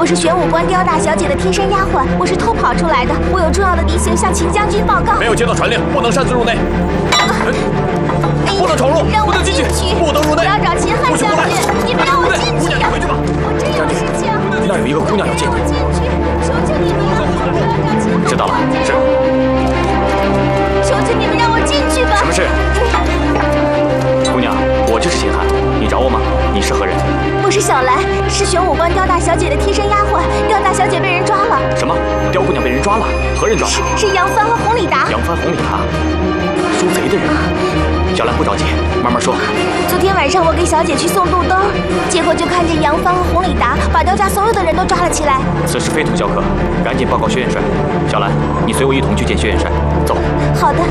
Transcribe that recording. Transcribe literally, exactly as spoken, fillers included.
是玄武关刁大小姐的贴身丫鬟，我是偷跑出来的。我有重要的地形向秦将军报告。 没有接到传令，不能擅自入内。不能闯入，不能进去，不能入内。 我要找秦汉将军，你们让我进去呀！ 回去吧。 我真有事情。 那儿有一个姑娘要见你。 进去，求求你们了，我要找秦汉。 知道了，是。 求求你们让我进去吧。 什么事？姑娘，我就是秦汉，你找我吗？你是何人？ 我是小兰，是玄武关刁大小姐的贴身丫鬟。刁大小姐被人抓了。 什么？刁姑娘被人抓了？何人抓她？ 是杨帆和洪礼达。 杨帆、洪礼达，收贼的人。小兰不着急，慢慢说。 昨天晚上我给小姐去送肚兜，结果就看见杨帆和洪礼达把刁家所有的人都抓了起来。 此事非同小可，赶紧报告薛元帅。小兰，你随我一同去见薛元帅。走。 好的。